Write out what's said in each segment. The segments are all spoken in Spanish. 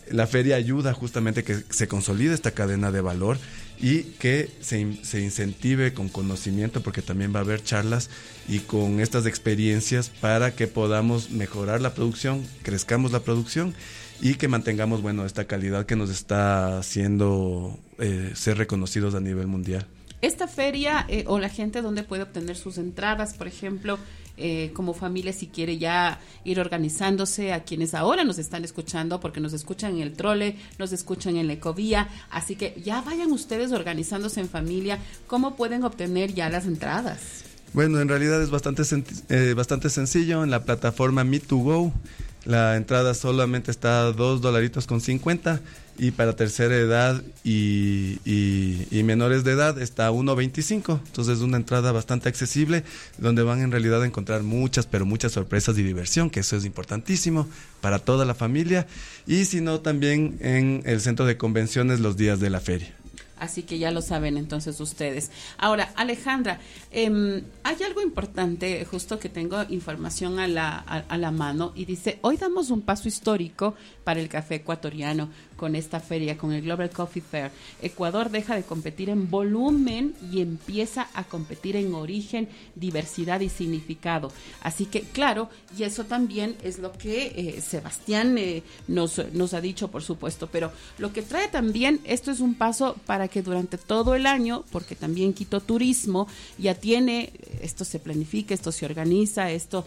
la feria ayuda justamente que se consolide esta cadena de valor y que se incentive con conocimiento, porque también va a haber charlas y con estas experiencias para que podamos mejorar la producción, crezcamos la producción y que mantengamos, bueno, esta calidad que nos está haciendo ser reconocidos a nivel mundial. Esta feria o la gente, ¿dónde puede obtener sus entradas, por ejemplo, como familia, si quiere ya ir organizándose, a quienes ahora nos están escuchando, porque nos escuchan en el trole, nos escuchan en la ecovía, así que ya vayan ustedes organizándose en familia, ¿cómo pueden obtener ya las entradas? Bueno, en realidad es bastante sencillo. En la plataforma Me2Go, la entrada solamente está a $2.50 y para tercera edad y menores de edad está a $1.25. Entonces es una entrada bastante accesible donde van en realidad a encontrar muchas sorpresas y diversión, que eso es importantísimo para toda la familia, y si no, también en el centro de convenciones los días de la feria. Así que ya lo saben entonces ustedes. Ahora, Alejandra, hay algo importante, justo que tengo información a la mano, y dice, hoy damos un paso histórico para el café ecuatoriano con esta feria, con el Global Coffee Fair. Ecuador deja de competir en volumen y empieza a competir en origen, diversidad y significado. Así que, claro, y eso también es lo que Sebastián nos ha dicho, por supuesto, pero lo que trae también, esto es un paso para que durante todo el año, porque también Quito Turismo ya tiene, esto se planifica, esto se organiza, esto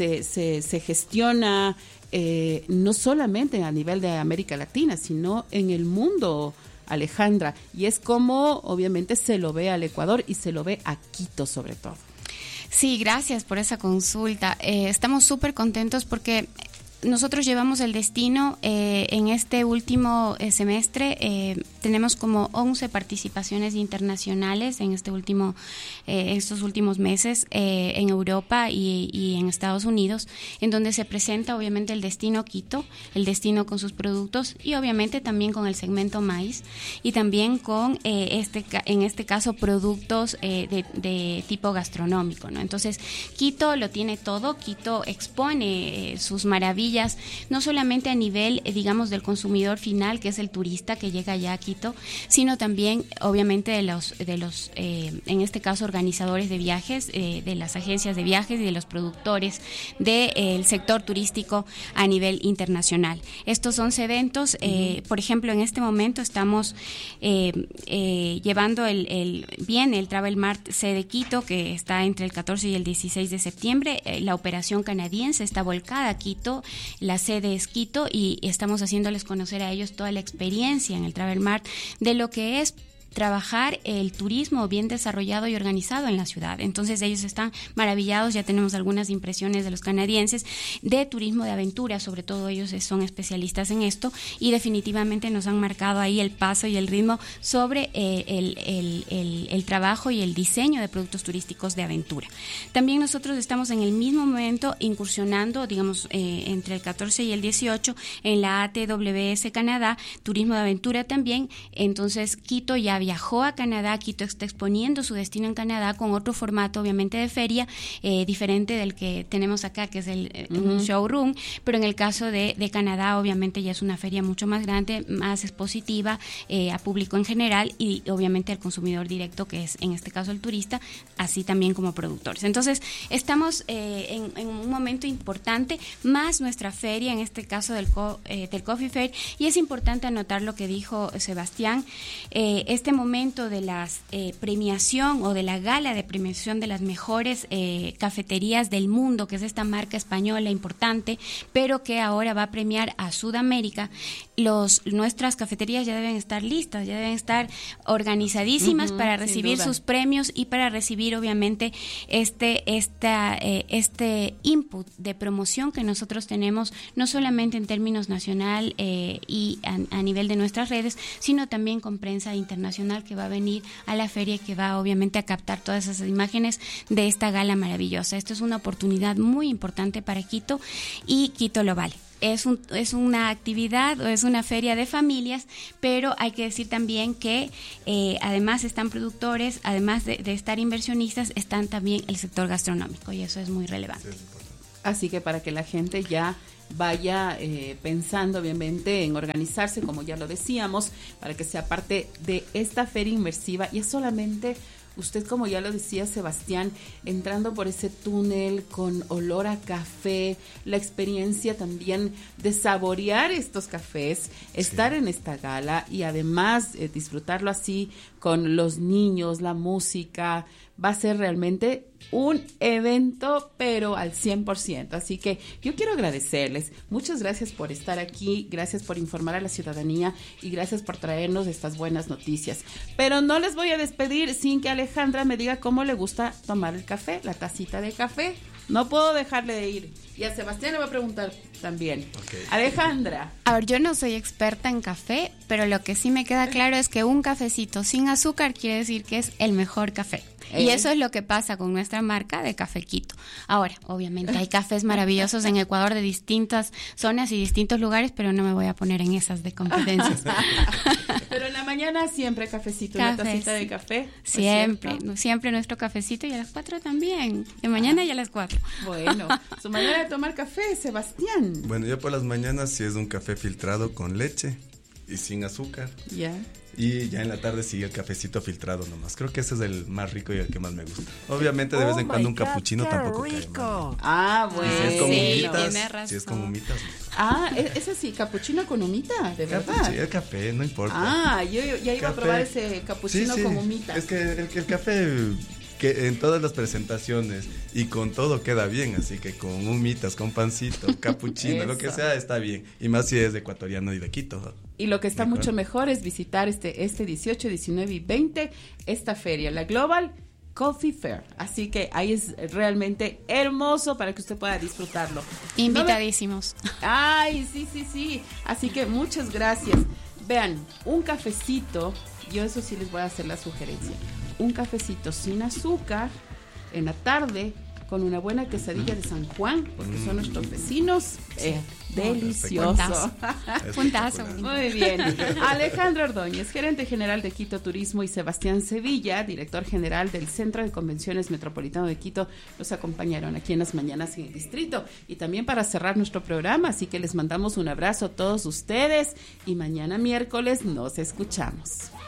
se gestiona, no solamente a nivel de América Latina, sino en el mundo, Alejandra, y es como obviamente se lo ve al Ecuador y se lo ve a Quito sobre todo. Sí, gracias por esa consulta. Estamos súper contentos porque nosotros llevamos el destino en este último semestre. Tenemos como 11 participaciones internacionales en estos últimos meses en Europa y en Estados Unidos, en donde se presenta obviamente el destino Quito, el destino con sus productos y obviamente también con el segmento maíz y también con en este caso productos de tipo gastronómico, ¿no? Entonces Quito lo tiene todo. Quito expone sus maravillas, no solamente a nivel, digamos, del consumidor final, que es el turista que llega allá a Quito, sino también, obviamente, de los en este caso, organizadores de viajes, de las agencias de viajes y de los productores del sector turístico a nivel internacional. Estos 11 eventos, por ejemplo, en este momento estamos llevando el Travel Mart sede Quito, que está entre el 14 y el 16 de septiembre. La operación canadiense está volcada a Quito. La sede es Quito y estamos haciéndoles conocer a ellos toda la experiencia en el Travel Mart de lo que es trabajar el turismo bien desarrollado y organizado en la ciudad. Entonces ellos están maravillados, ya tenemos algunas impresiones de los canadienses de turismo de aventura, sobre todo ellos son especialistas en esto y definitivamente nos han marcado ahí el paso y el ritmo sobre el trabajo y el diseño de productos turísticos de aventura. También nosotros estamos en el mismo momento incursionando, digamos, entre el 14 y el 18 en la ATWS Canadá, turismo de aventura también. Entonces Quito ya viajó a Canadá, Quito está exponiendo su destino en Canadá con otro formato obviamente de feria, diferente del que tenemos acá, que es un showroom, pero en el caso de Canadá obviamente ya es una feria mucho más grande, más expositiva a público en general y obviamente al consumidor directo, que es en este caso el turista, así también como productores. Entonces estamos en un momento importante, más nuestra feria, en este caso del Coffee Fair, y es importante anotar lo que dijo Sebastián, este momento de la premiación o de la gala de premiación de las mejores cafeterías del mundo, que es esta marca española importante, pero que ahora va a premiar a Sudamérica. Nuestras cafeterías ya deben estar listas, ya deben estar organizadísimas para recibir sus premios y para recibir obviamente este input de promoción que nosotros tenemos, no solamente en términos nacional y a nivel de nuestras redes, sino también con prensa internacional que va a venir a la feria y que va obviamente a captar todas esas imágenes de esta gala maravillosa. Esto es una oportunidad muy importante para Quito y Quito lo vale. Es una actividad o es una feria de familias, pero hay que decir también que además están productores, además de estar inversionistas, están también el sector gastronómico y eso es muy relevante. Así que para que la gente ya vaya pensando obviamente en organizarse, como ya lo decíamos, para que sea parte de esta feria inmersiva. Y es solamente usted, como ya lo decía Sebastián, entrando por ese túnel con olor a café, la experiencia también de saborear estos cafés, estar en esta gala y además disfrutarlo así con los niños, la música, va a ser realmente un evento, pero al 100%. Así que yo quiero agradecerles. Muchas gracias por estar aquí, gracias por informar a la ciudadanía y gracias por traernos estas buenas noticias. Pero no les voy a despedir sin que Alejandra me diga cómo le gusta tomar el café, la tacita de café. No puedo dejarle de ir. Y a Sebastián le voy a preguntar también. Okay. Alejandra. A ver, yo no soy experta en café, pero lo que sí me queda claro es que un cafecito sin azúcar quiere decir que es el mejor café. Y eso es lo que pasa con nuestra marca de Café Quito. Ahora, obviamente hay cafés maravillosos en Ecuador de distintas zonas y distintos lugares, pero no me voy a poner en esas de competencias. Pero en la mañana siempre cafecito, una tacita de café. Siempre, siempre nuestro cafecito, y a las 4 también. De mañana y a las 4. Bueno, su manera de tomar café, Sebastián. Bueno, yo por las mañanas sí es un café filtrado con leche y sin azúcar. Ya. Y ya en la tarde sigue el cafecito filtrado nomás. Creo que ese es el más rico y el que más me gusta. Obviamente de vez en cuando un capuchino tampoco cae mal. Ah, bueno. Si es con humitas, tiene razón. si es con humitas. Ah, ese sí, capuchino con humita, de verdad. Sí, el café, no importa. Ah, yo ya iba a probar ese capuchino con humita. Es que el café, que en todas las presentaciones y con todo queda bien, así que con humitas, con pancito, capuchino, lo que sea está bien. Y más si es de ecuatoriano y de Quito. Y lo que está mucho mejor es visitar este 18, 19 y 20 esta feria, la Global Coffee Fair. Así que ahí es realmente hermoso para que usted pueda disfrutarlo. Invitadísimos. Ay, sí. Así que muchas gracias. Vean, un cafecito, yo eso sí les voy a hacer la sugerencia. Un cafecito sin azúcar en la tarde con una buena quesadilla de San Juan, porque son nuestros vecinos. Delicioso. Puntazo. Muy bien. Alejandra Ordóñez, gerente general de Quito Turismo, y Sebastián Sevilla, director general del Centro de Convenciones Metropolitano de Quito, nos acompañaron aquí en las mañanas en el distrito y también para cerrar nuestro programa. Así que les mandamos un abrazo a todos ustedes y mañana miércoles nos escuchamos.